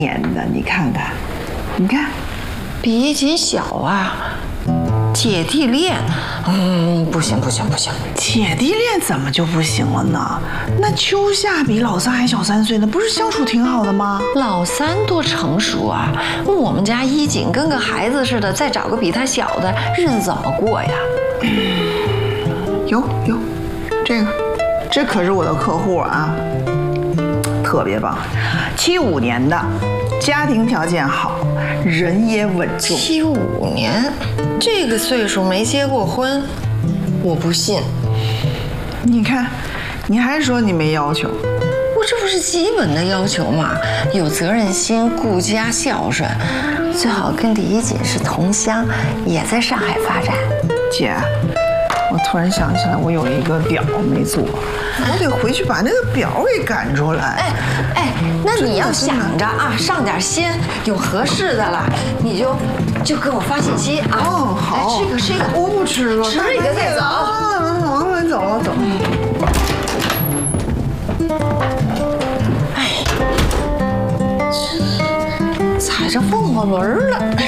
年的，你看看，你看， 比衣锦小啊，姐弟恋，不行。 姐弟恋怎么就不行了呢？那秋夏比老三还小3岁呢，不是相处挺好的吗？ 老三多成熟啊！我们家衣锦跟个孩子似的，再找个比他小的，日子怎么过呀？ 有，这可是我的客户啊，特别棒，75年的，家庭条件好，人也稳重。 75年，这个岁数没结过婚，我不信。 你看，你还说你没要求， 我这不是基本的要求吗？有责任心，顾家孝顺，最好跟李衣锦是同乡，也在上海发展。 姐，我突然想起来，我有一个表没做，我得回去把那个表给赶出来。 那你要想着啊，上点心，有合适的了，你就给我发信息啊。 哦，好， 来吃一个， 我不吃了， 吃一个再走。 走。 踩着凤凰轮了。